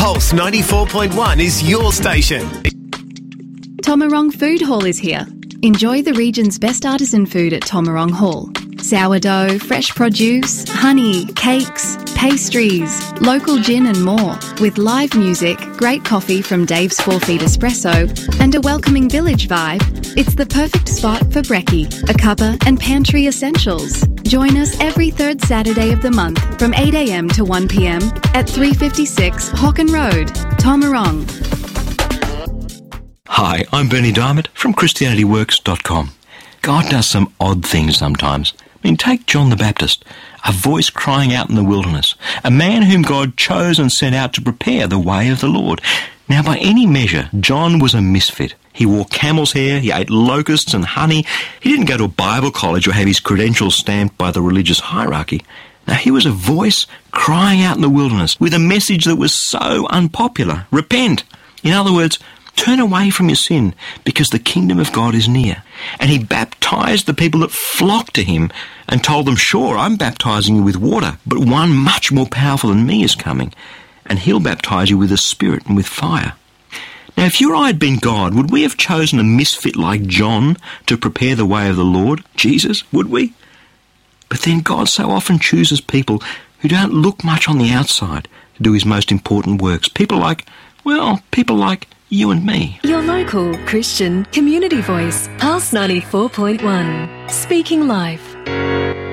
Pulse 94.1 is your station. Tomarong Food Hall is here. Enjoy the region's best artisan food at Tomarong Hall. Sourdough, fresh produce, honey, cakes, pastries, local gin and more. With live music, great coffee from Dave's 4 Feet Espresso and a welcoming village vibe, it's the perfect spot for brekkie, a cuppa and pantry essentials. Join us every third Saturday of the month from 8 a.m. to 1 p.m. at 356 Hocken Road, Tomarong. Hi, I'm Bernie Diamond from ChristianityWorks.com. God does some odd things sometimes. I mean, take John the Baptist, a voice crying out in the wilderness, a man whom God chose and sent out to prepare the way of the Lord. Now, by any measure, John was a misfit. He wore camel's hair, he ate locusts and honey. He didn't go to a Bible college or have his credentials stamped by the religious hierarchy. Now, he was a voice crying out in the wilderness with a message that was so unpopular. Repent. In other words, turn away from your sin because the kingdom of God is near. And he baptized the people that flocked to him and told them, sure, I'm baptizing you with water, but one much more powerful than me is coming, and he'll baptize you with the Spirit and with fire. Now, if you or I had been God, would we have chosen a misfit like John to prepare the way of the Lord, Jesus, would we? But then God so often chooses people who don't look much on the outside to do his most important works. People like you and me. Your local Christian community voice, Pulse 94.1, speaking life.